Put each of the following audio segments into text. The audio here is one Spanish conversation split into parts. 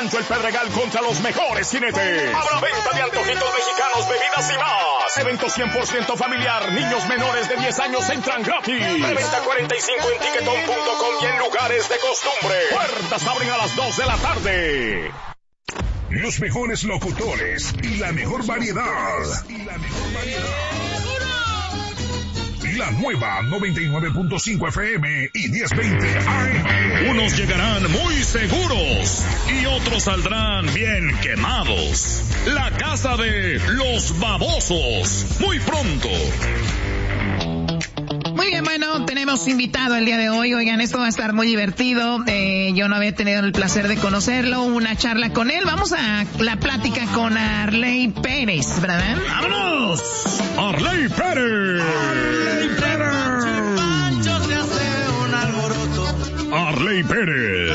Rancho El Pedregal contra los mejores jinetes. Habrá venta de antojitos mexicanos, bebidas y más. Evento 100% familiar. Niños menores de 10 años entran gratis. Preventa 45 en tiquetón.com y en lugares de costumbre. Puertas abren a las 2 de la tarde. Los mejores locutores y la mejor variedad. La nueva 99.5 FM y 1020 AM. Unos llegarán muy seguros y otros saldrán bien quemados. La casa de los babosos. Muy pronto. Muy bien, bueno, tenemos invitado el día de hoy. Oigan, esto va a estar muy divertido. Yo no había tenido el placer de conocerlo, una charla con él. Vamos a la plática con Arley Pérez, ¿verdad? ¡Vámonos! ¡Arley Pérez! ¡Arley Pérez! ¡Arley Pérez!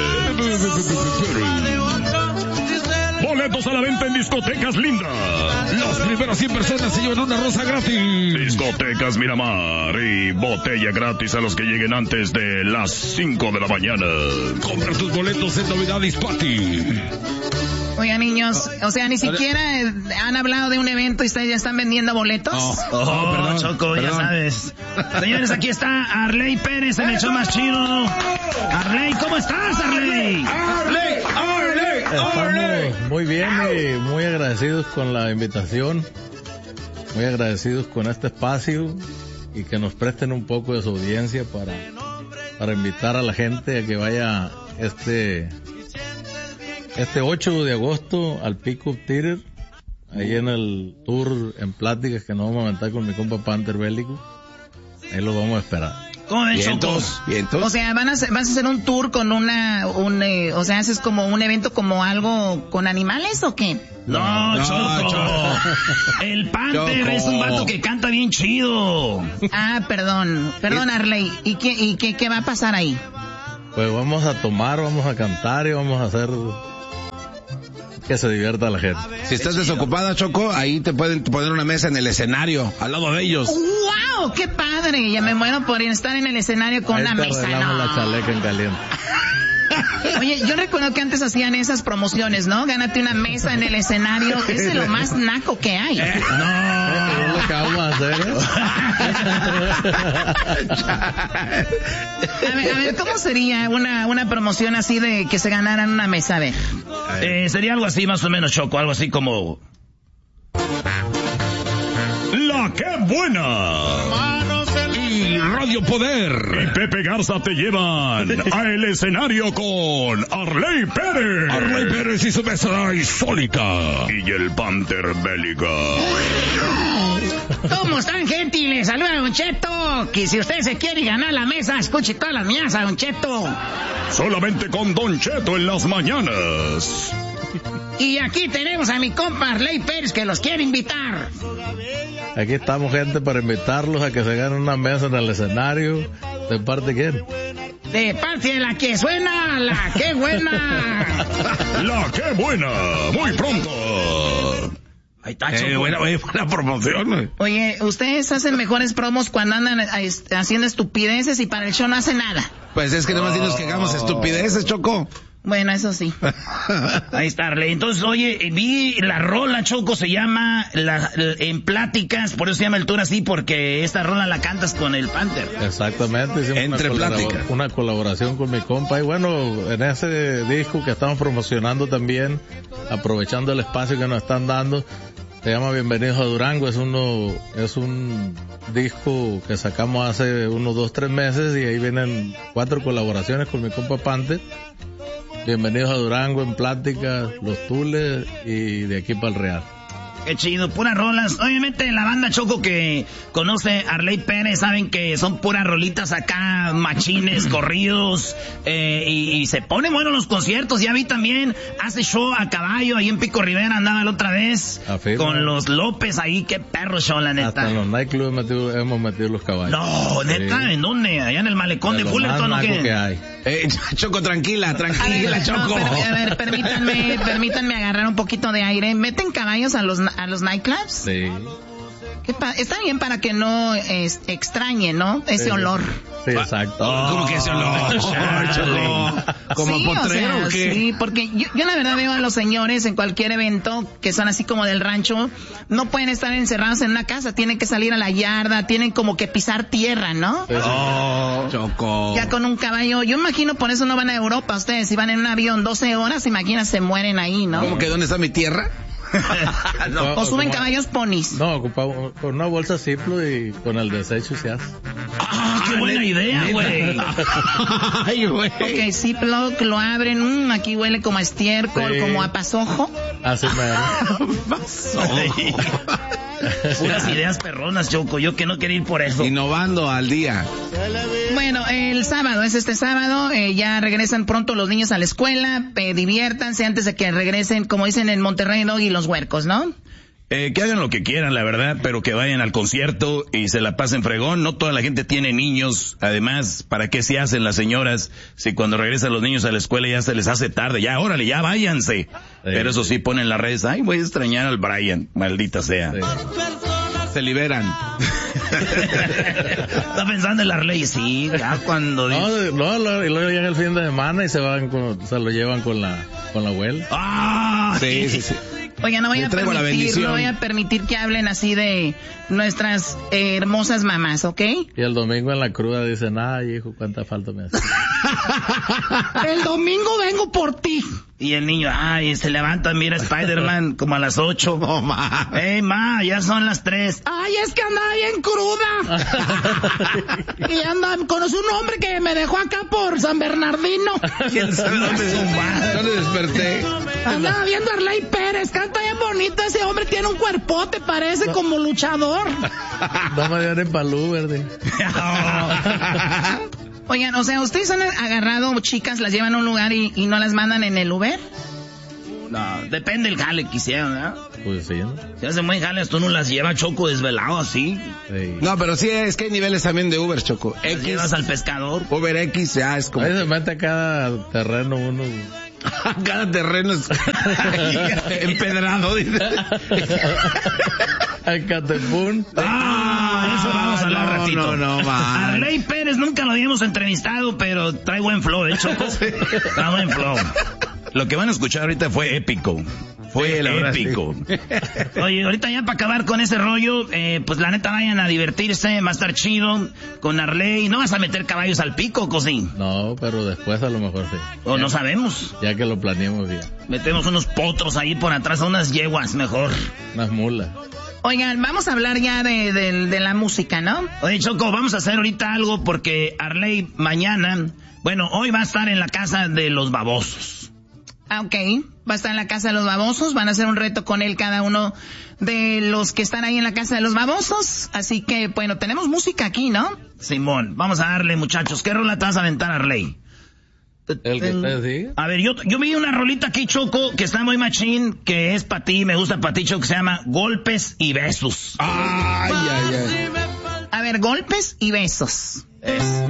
Boletos a la venta en Discotecas Linda. Las primeras 100 personas se llevan una rosa gratis. Discotecas Miramar y botella gratis a los que lleguen antes de las 5 de la mañana. Compra tus boletos en Novedades Party. Oigan, niños, o sea, ni siquiera han hablado de un evento y ustedes ya están vendiendo boletos. Perdón, Choco, perdón. Ya sabes. Señores, aquí está Arley Pérez en el show más chido. Arley, ¿cómo estás, Arley? Estamos muy bien y muy agradecidos con la invitación, muy agradecidos con este espacio y que nos presten un poco de su audiencia para invitar a la gente a que vaya este 8 de agosto al Pickup Theater, ahí en el tour en pláticas que nos vamos a aventar con mi compa Panther Bélico. Ahí lo vamos a esperar. ¿Cómo ven, Choco? O sea, vas a hacer un tour con o sea, haces como un evento como algo con animales o qué? No, Choco. El Panther Choco. Es un vato que canta bien chido. Ah, perdón, Arley. ¿Y qué va a pasar ahí? Pues vamos a tomar, vamos a cantar y vamos a hacer que se divierta la gente. Si estás desocupada, Choco, ahí te pueden poner una mesa en el escenario, al lado de ellos. ¡Wow! ¡Qué padre! Ya me muero por estar en el escenario con una mesa. No, la chaleca en caliente. Oye, yo recuerdo que antes hacían esas promociones, ¿no? Gánate una mesa en el escenario. Ese es lo más naco que hay. No, es lo que vamos a hacer. A ver, ¿cómo sería una promoción así de que se ganaran una mesa? A ver. Sería algo así más o menos, Choco, algo así como... ¡La qué buena! Y Radio Poder y Pepe Garza te llevan al escenario con Arley Pérez. Arley Pérez y su mesa insólita. Y el Panther Bélico. ¿Cómo están, gente? Y les saluda Don Cheto. Que si usted se quiere ganar la mesa, escuche todas las mías a Don Cheto. Solamente con Don Cheto en las mañanas. Y aquí tenemos a mi compa Arley Pérez que los quiere invitar. Aquí estamos, gente, para invitarlos a que se ganen una mesa en el escenario. ¿De parte de quién? De parte de la que suena, la que buena. La que buena, muy pronto. Ahí está, Choco. Buena promoción. Oye, ustedes hacen mejores promos cuando andan haciendo estupideces y para el show no hacen nada. Pues es que nomás dinos que hagamos estupideces, Choco. Bueno, eso sí. Ahí está, Arley. Entonces, oye, vi la rola, Choco, se llama En Pláticas, por eso se llama el tour así, porque esta rola la cantas con el Panther. Exactamente. Hicimos Entre Pláticas. Una colaboración con mi compa. Y bueno, en ese disco que estamos promocionando también, aprovechando el espacio que nos están dando, se llama Bienvenidos a Durango. Es un disco que sacamos hace unos 2-3 meses y ahí vienen 4 colaboraciones con mi compa Panther. Bienvenidos a Durango, En Pláticas, Los Tules y De Aquí para el Real. Qué chido, puras rolas. Obviamente la banda, Choco, que conoce a Arley Pérez, saben que son puras rolitas acá, machines, corridos, y se ponen buenos los conciertos. Ya vi también, hace show a caballo, ahí en Pico Rivera andaba la otra vez, con los López ahí, qué perro show, la neta. Hasta en los nightclubs hemos metido los caballos. No, neta, sí. ¿En dónde? Allá en el malecón de Fullerton, ¿o qué? Que hay. Choco, tranquila, Choco. No, a ver, permítanme agarrar un poquito de aire. ¿Meten caballos a los nightclubs? Sí. Está bien para que no extrañe, ¿no? Ese olor. Sí, exacto. ¿Cómo que eso no? Choco. ¿Como sí, potrero o qué? Sí, porque yo la verdad veo a los señores en cualquier evento que son así como del rancho, no pueden estar encerrados en una casa, tienen que salir a la yarda, tienen como que pisar tierra, ¿no? Choco. Ya con un caballo, yo imagino por eso no van a Europa ustedes, si van en un avión 12 horas, imagina se mueren ahí, ¿no? ¿Cómo que dónde está mi tierra? No, o suben caballos ponis. No, ocupamos con una bolsa Ziplo y con el desecho se hace. ¡Ah, qué buena idea, güey! Ay, güey. Ok, Ziploc, lo abren, aquí huele como a estiércol, Sí. como a pasojo. Así me Puras ideas perronas, Choco. Yo que no quería ir por eso. Innovando al día. Bueno, el sábado, es este sábado, ya regresan pronto los niños a la escuela, diviértanse antes de que regresen, como dicen en Monterrey, Doggy, los huercos, ¿no? Que hagan lo que quieran, la verdad, pero que vayan al concierto y se la pasen fregón. No toda la gente tiene niños. Además, ¿para qué se hacen las señoras si cuando regresan los niños a la escuela ya se les hace tarde? Ya, órale, ya váyanse. Pero eso sí, ponen las redes. Ay, voy a extrañar al Brian, maldita sea. Sí. Se liberan. Está pensando en la ley, sí, ya cuando... y luego llega el fin de semana y se lo llevan con la abuela. ¡Ah! Sí. Oiga, no voy a traigo la bendición. no voy a permitir que hablen así de nuestras hermosas mamás, ¿ok? Y el domingo en la cruda dicen, ay, hijo, cuánta falta me hace. El domingo vengo por ti. Y el niño, ay, se levanta, mira Spider-Man como a las 8. No, ma. Ma, ya son las 3. Ay, es que andaba bien cruda. Y conocí un hombre que me dejó acá por San Bernardino. ¿Quién sabe dónde desperté? Andaba viendo a Arley Pérez, canta bien bonito ese hombre, tiene un cuerpote, parece como luchador. No me dio ni pa'l Uber, ¿sí? Oigan, o sea, ¿ustedes han agarrado chicas, las llevan a un lugar y no las mandan en el Uber? No, depende del jale que hicieron, ¿verdad? Pues sí, ¿no? Si hace buen jale, tú no las llevas, Choco, desvelado así. Sí. No, pero sí, es que hay niveles también de Uber, Choco. Las llevas al pescador. Uber X ya es como... Ahí se mete a cada terreno uno. Cada terreno es empedrado, dice. Al Catepún. Eso vamos a hablar ratito. No, man. Arley Pérez nunca lo habíamos entrevistado, pero trae buen flow, Choco? Trae buen flow. Lo que van a escuchar ahorita fue épico. Fue la verdad, épico. Oye, ahorita ya para acabar con ese rollo, pues la neta vayan a divertirse, va a estar chido con Arley. ¿No vas a meter caballos al pico, Cosín? No, pero después a lo mejor sí. O no sabemos. Ya que lo planeamos bien. Metemos unos potros ahí por atrás, unas yeguas mejor. Unas mulas. Oigan, vamos a hablar ya de la música, ¿no? Oye, Choco, vamos a hacer ahorita algo porque Arley mañana, bueno, hoy va a estar en la casa de los babosos. Ah, ok. Va a estar en la casa de los babosos. Van a hacer un reto con él cada uno de los que están ahí en la casa de los babosos. Así que, bueno, tenemos música aquí, ¿no? Simón, vamos a darle, muchachos. ¿Qué rola te vas a aventar, Arley? El que usted sigue. A ver, yo vi una rolita aquí, Choco, que está muy machín, que es para ti, me gusta para ti, Choco, que se llama Golpes y Besos. Ay. A ver, golpes y besos.